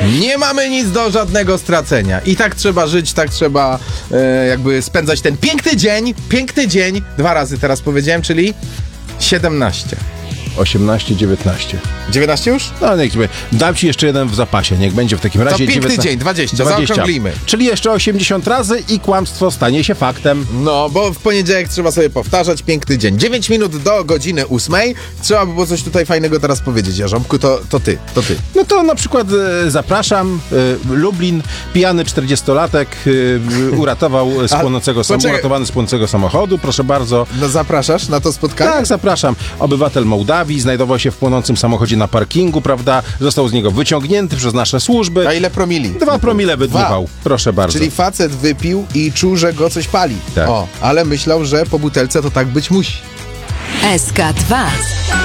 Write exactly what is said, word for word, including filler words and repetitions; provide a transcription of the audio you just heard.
Nie mamy nic do żadnego stracenia. I tak trzeba żyć, tak trzeba e, jakby spędzać ten piękny dzień, piękny dzień, dwa razy teraz powiedziałem, czyli siedemnaście. osiemnaście, dziewiętnaście. dziewiętnaście już? No niech sobie. Dam ci jeszcze jeden w zapasie, niech będzie w takim razie. To piękny dziewiętnaście, dzień, dwadzieścia, dwadzieścia. zaokrąglimy. Czyli jeszcze osiemdziesiąt razy i kłamstwo stanie się faktem. No, bo w poniedziałek trzeba sobie powtarzać, piękny dzień. dziewięć minut do godziny ósmej. Trzeba by było coś tutaj fajnego teraz powiedzieć, Jarząbku, to, to ty, to ty. No to na przykład e, zapraszam, e, Lublin, pijany czterdziestolatek e, uratował z A, płonącego sam, poczekaj. uratowany z płonącego samochodu, proszę bardzo. No zapraszasz na to spotkanie? Tak, zapraszam. Obywatel Mołdawii znajdował się w płonącym samochodzie na parkingu, prawda? Został z niego wyciągnięty przez nasze służby. A ile promili? Dwa promile wydmuchał. Dwa. Proszę bardzo. Czyli facet wypił i czuł, że go coś pali. Tak. O, ale myślał, że po butelce to tak być musi. S K dwa.